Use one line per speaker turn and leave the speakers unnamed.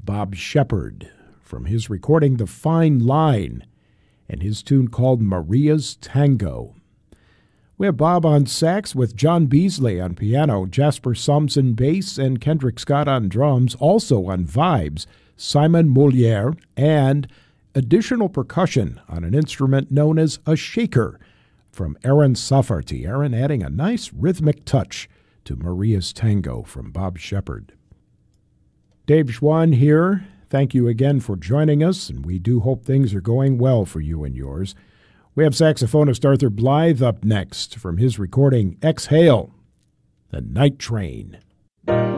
Bob Shepard from his recording The Fine Line and his tune called Maria's Tango. We have Bob on sax with John Beasley on piano, Jasper Somson bass, and Kendrick Scott on drums. Also on vibes, Simon Moliere, and additional percussion on an instrument known as a shaker from Aaron Safarty. Aaron adding a nice rhythmic touch to Maria's Tango from Bob Shepard. Dave Schwann here. Thank you again for joining us, and we do hope things are going well for you and yours. We have saxophonist Arthur Blythe up next from his recording Exhale, The Night Train.